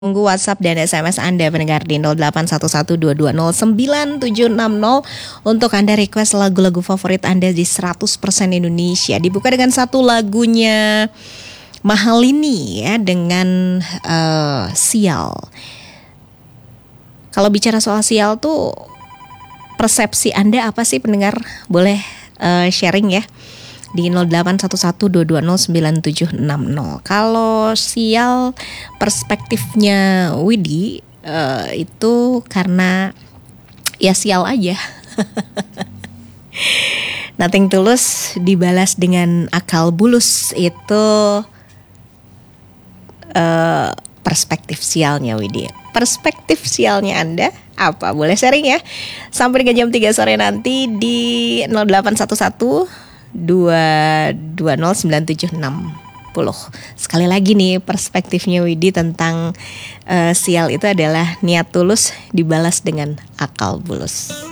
Tunggu WhatsApp dan SMS Anda pendengar di 0811220970 untuk Anda request lagu-lagu favorit Anda di 100% Indonesia. Dibuka dengan satu lagunya Mahalini ya dengan Sial. Kalau bicara soal sial tuh persepsi Anda apa sih pendengar? Boleh sharing ya di 0811220970. Kalau sial perspektifnya Widi itu karena ya sial aja. Nothing tulus dibalas dengan akal bulus itu perspektif sialnya Widi. Perspektif sialnya Anda apa? Boleh sharing ya. Sampai dengan jam 3 sore nanti di 0811220970. Sekali lagi nih perspektifnya Widi tentang sial itu adalah niat tulus dibalas dengan akal bulus.